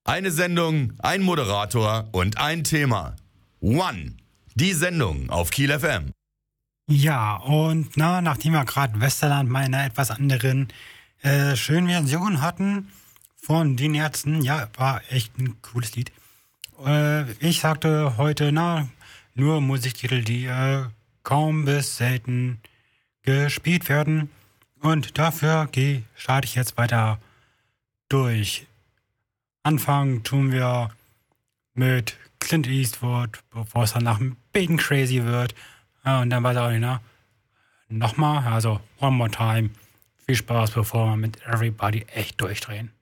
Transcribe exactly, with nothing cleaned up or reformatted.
Eine Sendung, ein Moderator und ein Thema. One. Die Sendung auf Kiel F M. Ja, und na, nachdem wir gerade Westerland mal in einer etwas anderen äh, schönen Version hatten von den Ärzten, ja, war echt ein cooles Lied. Äh, ich sagte heute, na, nur Musiktitel, die äh, kaum bis selten gespielt werden. Und dafür geh, starte ich jetzt weiter durch. Anfangen tun wir mit Clint Eastwood, bevor es dann nach ein bisschen crazy wird. Ja, und dann war es ne? Nochmal, also one more time. Viel Spaß, bevor wir mit Everybody echt durchdrehen.